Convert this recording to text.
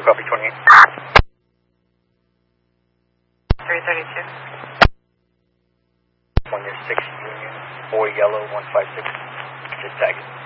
copy 28. 332. 1 6 Union, 4 Yellow, 156. Just tag it.